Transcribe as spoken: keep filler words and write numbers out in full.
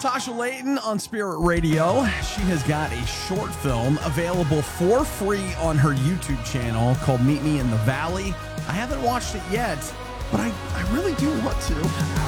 Tasha Layton on Spirit Radio. She has got a short film available for free on her YouTube channel called Meet Me in the Valley. I haven't watched it yet, but I, I really do want to.